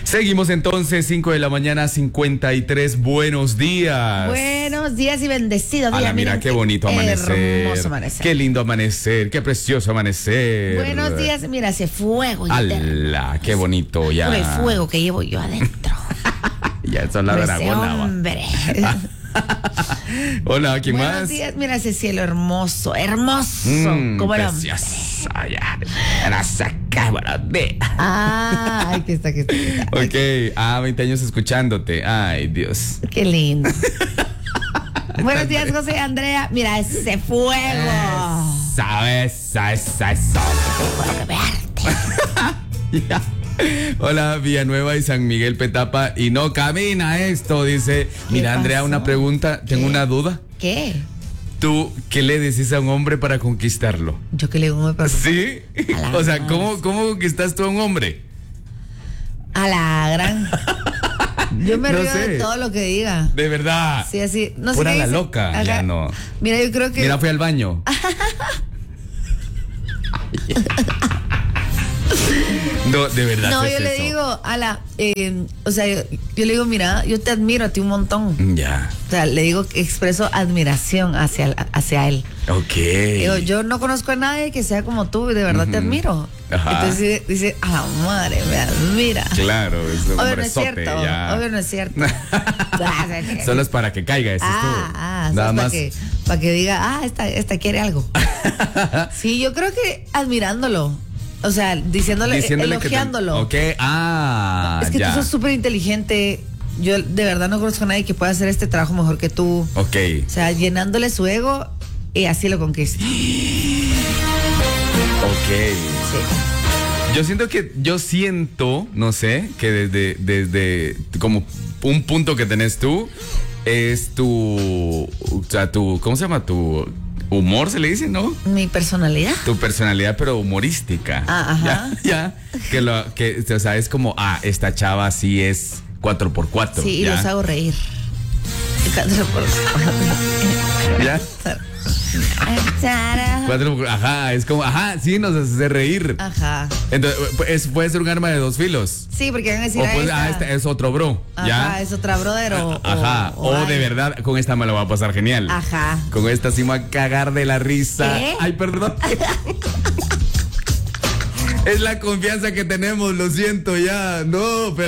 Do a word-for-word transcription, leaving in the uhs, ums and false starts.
Seguimos entonces, cinco de la mañana, cincuenta y tres. Buenos días. Buenos días y bendecido día. Ala, mira, Miren, qué bonito amanecer. Hermoso amanecer. Qué lindo amanecer, qué precioso amanecer. Buenos días, mira, ese fuego. Ala, qué bonito ya. El fuego que llevo yo adentro. Ya, eso es la Ese dragona. va. hombre. Hola, ¿quién Buenos más? días, mira ese cielo hermoso, hermoso. Mm, como el hombre. precioso, ya. Gracias, qué buenos días. Ah, ay, que está, que está, que está. Ok, ah, veinte años escuchándote. Ay, Dios. Qué lindo. Buenos días, José y Andrea. Mira ese fuego. Esa, esa, esa, esa. Tengo que verte. Ya. Hola, Villanueva y San Miguel Petapa. Y no camina esto, dice. Mira, Andrea, pasó? una pregunta. Tengo ¿Qué? una duda. ¿Qué? ¿Tú qué le decís a un hombre para conquistarlo? Yo que le digo, me ¿Sí? A la O sea, más. ¿cómo, ¿cómo conquistas tú a un hombre? A la gran. Yo me No río sé. de todo lo que diga. De verdad. Sí, así. No sé Pura qué la dice. loca. Ajá. Ya no. Mira, yo creo que. Mira, fui al baño. No, de verdad. No, es yo le eso. digo, ala, eh, o sea, yo, yo le digo, mira, yo te admiro a ti un montón. Ya. O sea, le digo que expreso admiración hacia, hacia él. Ok. Digo, yo no conozco a nadie que sea como tú y de verdad te admiro. Ajá. Entonces dice, dice, a la madre, me admira. Claro, es un Obvio no es hombrezote, cierto, ya. obvio no es cierto. Solo es para que caiga, ese Ah, es ah, tú. Nada para más. que, para que diga, ah, esta, esta quiere algo. Sí, yo creo que admirándolo. O sea, diciéndole, Diciéndole elogiándolo. que te, ok, ah, Es que ya. tú sos súper inteligente. Yo de verdad no conozco a nadie que pueda hacer este trabajo mejor que tú. Ok. O sea, llenándole su ego y así lo conquista. Ok. Sí. Yo siento que, yo siento, no sé, que desde, desde como un punto que tenés tú, es tu, o sea, tu, ¿cómo se llama? Tu humor, se le dice, ¿no? Mi personalidad. Tu personalidad, pero humorística. Ah, ajá. Ya, ya. Que lo, que, o sea, es como, ah, esta chava sí es cuatro por cuatro. Sí, y ya. los hago reír. ¿Ya? Cuatro por- ajá, es como, ajá, sí, nos hace reír. Ajá. Entonces, es- puede ser un arma de dos filos. Sí, porque van a decir, O ah, pues, esta- ah, este es otro bro. Ajá, ¿Ya? es otra brother o. Ajá, o, ay. de verdad, con esta me lo va a pasar genial. Ajá. Con esta sí me va a cagar de la risa. ¿Qué? Ay, perdón. Es la confianza que tenemos, lo siento ya. No, pero.